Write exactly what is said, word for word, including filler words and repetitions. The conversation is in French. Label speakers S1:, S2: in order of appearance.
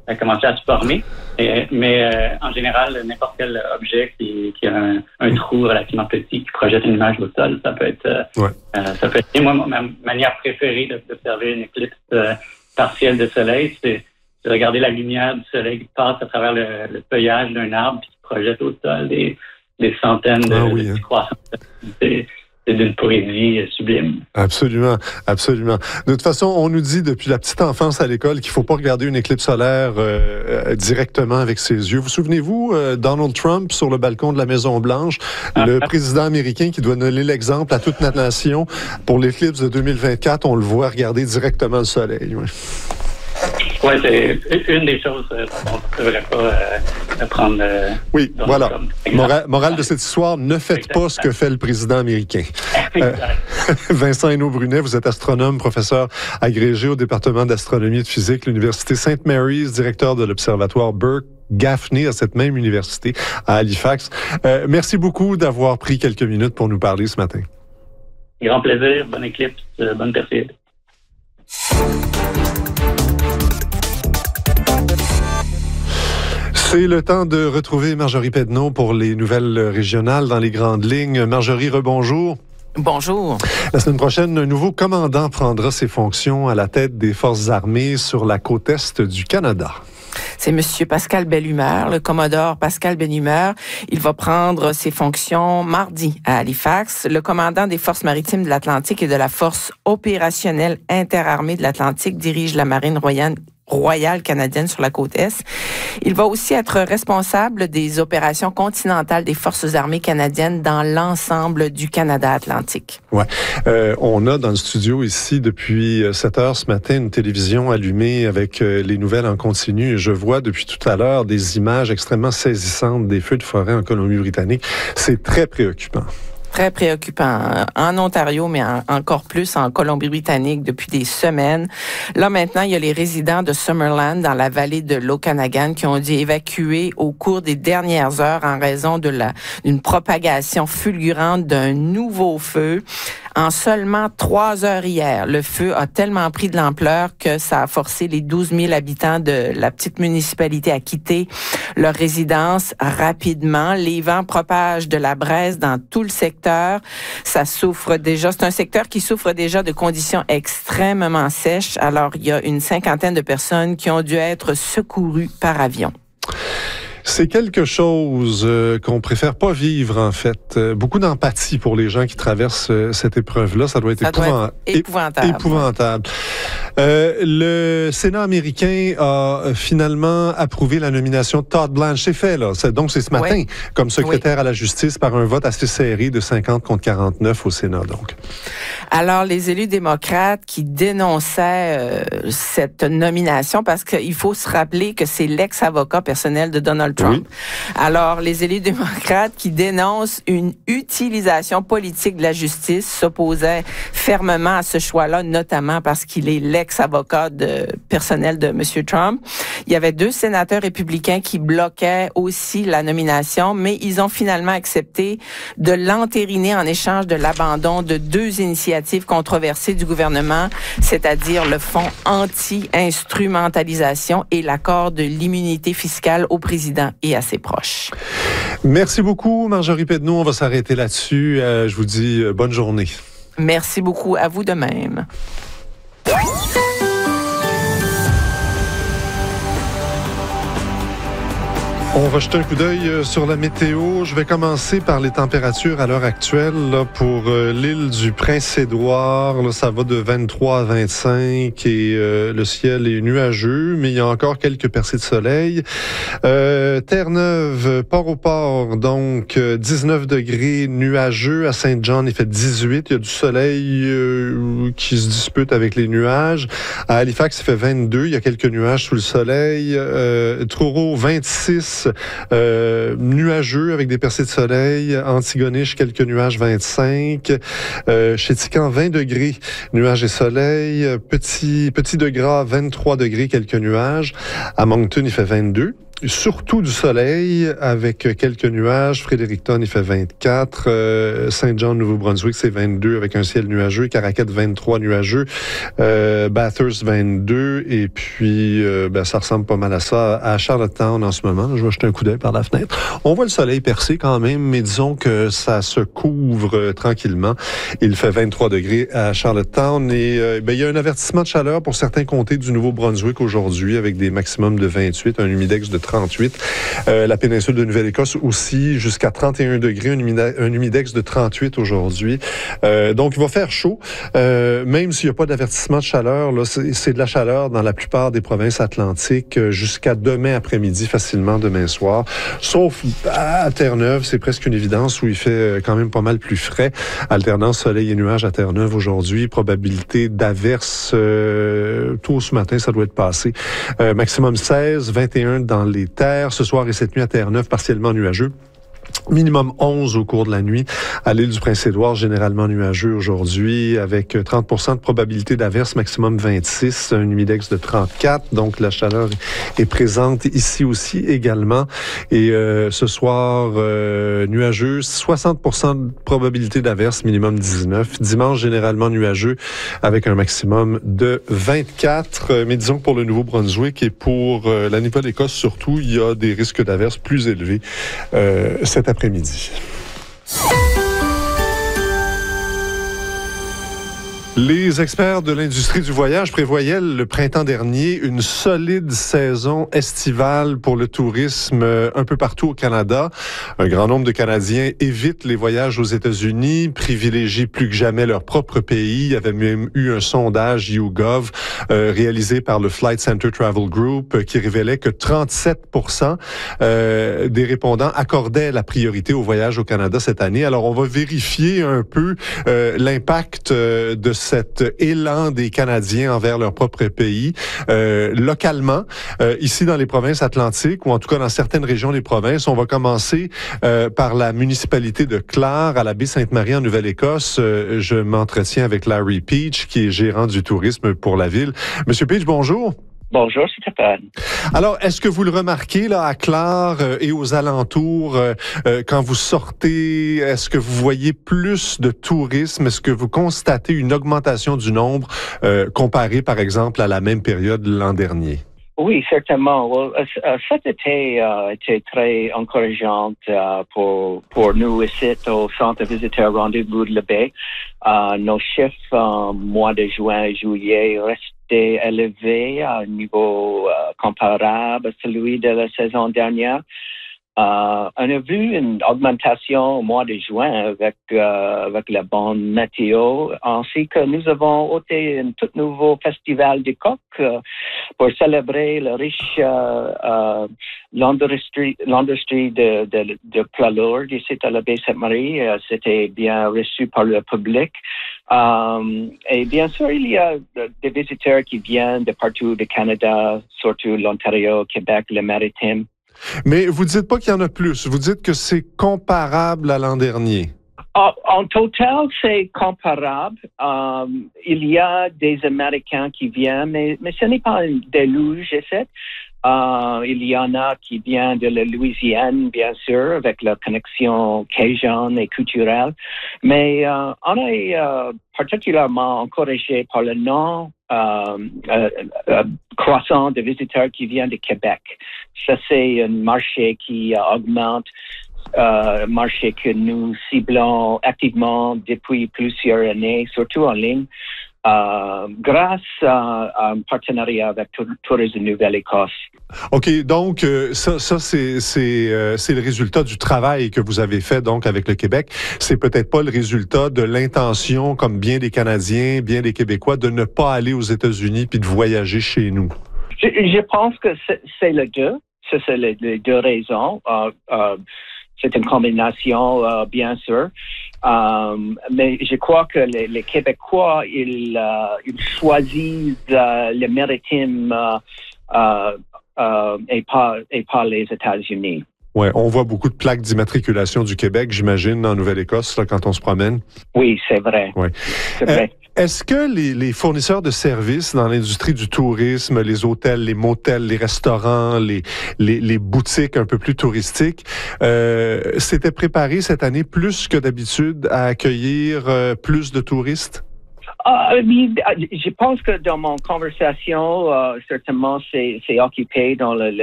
S1: a commencé à se former. Et, mais euh, en général, n'importe quel objet qui, qui a un, un trou relativement petit qui projette une image au sol, ça peut être... Euh, ouais. euh, ça peut être et moi, ma manière préférée d'observer une éclipse euh, partielle de soleil, c'est de regarder la lumière du soleil qui passe à travers le, le feuillage d'un arbre et qui projette au sol des, des centaines de, ah oui, de hein. croissances. C'est, c'est d'une poésie sublime.
S2: Absolument, absolument. De toute façon, on nous dit depuis la petite enfance à l'école qu'il ne faut pas regarder une éclipse solaire euh, directement avec ses yeux. Vous souvenez-vous, euh, Donald Trump sur le balcon de la Maison-Blanche, ah, le ah. président américain qui doit donner l'exemple à toute notre nation pour l'éclipse de deux mille vingt-quatre, on le voit regarder directement le soleil. Oui.
S1: Oui, c'est une des choses euh, dont on ne devrait pas euh, prendre. Euh,
S2: oui, voilà. Morale, morale de cette histoire, ne faites pas ce que fait le président américain. Euh, Vincent Hainaut-Brunet, vous êtes astronome, professeur agrégé au département d'astronomie et de physique, l'Université Saint Mary's, directeur de l'Observatoire Burke-Gaffney à cette même université à Halifax. Euh, merci beaucoup d'avoir pris quelques minutes pour nous parler ce matin.
S1: Grand plaisir, bonne éclipse, bonne Perséide.
S2: C'est le temps de retrouver Marjorie Pedneau pour les nouvelles régionales dans les grandes lignes. Marjorie, rebonjour.
S3: Bonjour.
S2: La semaine prochaine, un nouveau commandant prendra ses fonctions à la tête des forces armées sur la côte est du Canada.
S3: C'est M. Pascal Bellumeur, le commodore Pascal Bellumeur. Il va prendre ses fonctions mardi à Halifax. Le commandant des forces maritimes de l'Atlantique et de la force opérationnelle interarmée de l'Atlantique dirige la marine royale royale canadienne sur la côte Est. Il va aussi être responsable des opérations continentales des forces armées canadiennes dans l'ensemble du Canada atlantique.
S2: Ouais, euh, on a dans le studio ici depuis sept heures ce matin une télévision allumée avec euh, les nouvelles en continu. Et je vois depuis tout à l'heure des images extrêmement saisissantes des feux de forêt en Colombie-Britannique. C'est très préoccupant.
S3: Très préoccupant en Ontario, mais en, encore plus en Colombie-Britannique depuis des semaines. Là, maintenant, il y a les résidents de Summerland dans la vallée de l'Okanagan qui ont dû évacuer au cours des dernières heures en raison de la d'une propagation fulgurante d'un nouveau feu. En seulement trois heures hier, le feu a tellement pris de l'ampleur que ça a forcé les douze mille habitants de la petite municipalité à quitter leur résidence rapidement. Les vents propagent de la braise dans tout le secteur. Ça souffre déjà, c'est un secteur qui souffre déjà de conditions extrêmement sèches. Alors, il y a une cinquantaine de personnes qui ont dû être secourues par avion.
S2: C'est quelque chose euh, qu'on préfère pas vivre, en fait. Euh, beaucoup d'empathie pour les gens qui traversent euh, cette épreuve-là. Ça doit être,
S3: Ça
S2: épouvant...
S3: doit être épouvantable.
S2: épouvantable. Euh, le Sénat américain a finalement approuvé la nomination de Todd Blanche. C'est fait, là. C'est, donc, c'est ce matin, oui. comme secrétaire oui. à la justice par un vote assez serré de cinquante contre quarante-neuf au Sénat, donc.
S3: Alors, les élus démocrates qui dénonçaient euh, cette nomination, parce qu'il faut se rappeler que c'est l'ex-avocat personnel de Donald Trump. Oui. Alors, les élus démocrates qui dénoncent une utilisation politique de la justice s'opposaient fermement à ce choix-là, notamment parce qu'il est l'ex-avocat de, personnel de M. Trump. Il y avait deux sénateurs républicains qui bloquaient aussi la nomination, mais ils ont finalement accepté de l'entériner en échange de l'abandon de deux initiatives controversées du gouvernement, c'est-à-dire le fonds anti-instrumentalisation et l'accord de l'immunité fiscale au président et à ses proches.
S2: Merci beaucoup, Marjorie Pedneau. On va s'arrêter là-dessus. Euh, je vous dis euh, bonne journée.
S3: Merci beaucoup. À vous de même.
S2: On va jeter un coup d'œil sur la météo. Je vais commencer par les températures à l'heure actuelle. Là, pour euh, l'île du Prince-Édouard, là, ça va de vingt-trois à vingt-cinq et euh, le ciel est nuageux, mais il y a encore quelques percées de soleil. Euh, Terre-Neuve, Port-au-Port, donc dix-neuf degrés nuageux. À Saint-John, il fait dix-huit. Il y a du soleil euh, qui se dispute avec les nuages. À Halifax, il fait vingt-deux. Il y a quelques nuages sous le soleil. Euh, Truro, vingt-six. Euh, nuageux avec des percées de soleil. Antigonish, quelques nuages, vingt-cinq. Euh, Chéticamp, vingt degrés, nuages et soleil. Petit, petit de Gras, vingt-trois degrés, quelques nuages. À Moncton, il fait vingt-deux. surtout du soleil avec quelques nuages. Fredericton, il fait vingt-quatre. Euh, Saint-Jean, Nouveau-Brunswick, c'est vingt-deux avec un ciel nuageux. Caraquette, vingt-trois nuageux. Euh, Bathurst, vingt-deux. Et puis, euh, ben, ça ressemble pas mal à ça à Charlottetown en ce moment. Je vais jeter un coup d'œil par la fenêtre. On voit le soleil percer quand même, mais disons que ça se couvre euh, tranquillement. Il fait vingt-trois degrés à Charlottetown. Et euh, ben, il y a un avertissement de chaleur pour certains comtés du Nouveau-Brunswick aujourd'hui avec des maximums de vingt-huit, un humidex de trente-huit. Euh, la péninsule de Nouvelle-Écosse aussi jusqu'à trente et un degrés, un, humida- un humidex de trente-huit aujourd'hui. Euh, donc, il va faire chaud. Euh, même s'il n'y a pas d'avertissement de chaleur, là, c'est, c'est de la chaleur dans la plupart des provinces atlantiques euh, jusqu'à demain après-midi, facilement demain soir. Sauf à Terre-Neuve, c'est presque une évidence où il fait quand même pas mal plus frais. Alternance soleil et nuages à Terre-Neuve aujourd'hui. Probabilité d'averse euh, tôt ce matin, ça doit être passé. Euh, maximum seize, vingt et un dans les terres. Ce soir et cette nuit à Terre-Neuve, partiellement nuageux. Minimum onze au cours de la nuit. À l'île du Prince-Édouard, généralement nuageux aujourd'hui, avec trente pour cent de probabilité d'averse, maximum vingt-six, un humidex de trente-quatre. Donc, la chaleur est présente ici aussi également. Et euh, ce soir, euh, nuageux, soixante pour cent de probabilité d'averse, minimum dix-neuf. Dimanche, généralement nuageux, avec un maximum de vingt-quatre. Mais disons que pour le Nouveau-Brunswick et pour euh, la Nouvelle-Écosse surtout, il y a des risques d'averse plus élevés euh, cet après-midi. Les experts de l'industrie du voyage prévoyaient le printemps dernier une solide saison estivale pour le tourisme un peu partout au Canada. Un grand nombre de Canadiens évitent les voyages aux États-Unis, privilégient plus que jamais leur propre pays. Il y avait même eu un sondage YouGov euh, réalisé par le Flight Center Travel Group euh, qui révélait que trente-sept pour cent euh, des répondants accordaient la priorité au voyage au Canada cette année. Alors, on va vérifier un peu euh, l'impact euh, de cet élan des Canadiens envers leur propre pays. Euh, localement, euh, ici dans les provinces atlantiques, ou en tout cas dans certaines régions des provinces, on va commencer euh, par la municipalité de Clare, à la baie Sainte-Marie en Nouvelle-Écosse. Euh, je m'entretiens avec Larry Peach, qui est gérant du tourisme pour la ville. Monsieur Peach, bonjour.
S4: Bonjour, Stéphane.
S2: Alors, est-ce que vous le remarquez là à Clare euh, et aux alentours, euh, euh, quand vous sortez, est-ce que vous voyez plus de tourisme? Est-ce que vous constatez une augmentation du nombre euh, comparé, par exemple, à la même période l'an dernier?
S4: Oui, certainement. Well, uh, cet été a uh, été très encourageant uh, pour pour nous ici au centre visiteur Rendez-vous de la Baie. Uh, nos chiffres en uh, mois de juin et juillet restaient élevés à un niveau uh, comparable à celui de la saison dernière. Uh, on a vu une augmentation au mois de juin avec uh, avec la bonne météo, ainsi que nous avons ôté un tout nouveau festival du coq uh, pour célébrer le riche uh, uh, l'industrie l'industrie de de de poids lourds ici à la baie Sainte-Marie. Uh, c'était bien reçu par le public. Um, et bien sûr, il y a des visiteurs qui viennent de partout du Canada, surtout l'Ontario, Québec, le Maritime.
S2: Mais vous dites pas qu'il y en a plus. Vous dites que c'est comparable à l'an dernier.
S4: En, en total, c'est comparable. Um, il y a des Américains qui viennent, mais, mais ce n'est pas un déluge, ici. Uh, il y en a qui viennent de la Louisiane, bien sûr, avec la connexion cajun et culturelle. Mais uh, on est uh, particulièrement encouragé par le nom uh, uh, uh, croissant de visiteurs qui viennent de Québec. Ça, c'est un marché qui uh, augmente. Euh, marché que nous ciblons activement depuis plusieurs années, surtout en ligne, euh, grâce à, à un partenariat avec Tourisme Nouvelle-Écosse.
S2: OK, donc euh, ça, ça c'est c'est euh, c'est le résultat du travail que vous avez fait donc avec le Québec. C'est peut-être pas le résultat de l'intention, comme bien des Canadiens, bien des Québécois, de ne pas aller aux États-Unis puis de voyager chez nous.
S4: Je, je pense que c'est, c'est le deux. Ça, c'est les, les deux raisons. Euh, euh, C'est une combinaison, euh, bien sûr. Um, mais je crois que les, les Québécois, ils, uh, ils choisissent uh, le maritime uh, uh, uh, et, pas, et pas les États-Unis.
S2: Ouais, on voit beaucoup de plaques d'immatriculation du Québec, j'imagine, en Nouvelle-Écosse, là, quand on se promène.
S4: Oui, c'est vrai.
S2: Ouais.
S4: C'est vrai.
S2: Euh, est-ce que les, les fournisseurs de services dans l'industrie du tourisme, les hôtels, les motels, les restaurants, les, les, les boutiques un peu plus touristiques, euh, s'étaient préparés cette année plus que d'habitude à accueillir euh, plus de touristes?
S4: Uh, je pense que dans mon conversation, uh, certainement, c'est, c'est occupé dans le, le